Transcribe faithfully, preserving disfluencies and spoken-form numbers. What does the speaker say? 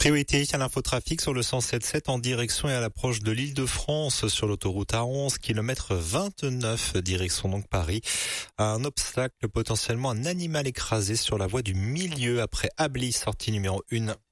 Priorité à l'infotrafic sur le cent sept sept en direction et à l'approche de l'Île-de-France sur l'autoroute A onze, kilomètre vingt-neuf, direction donc Paris. Un obstacle, potentiellement un animal écrasé sur la voie du milieu après Ablis, sortie numéro un.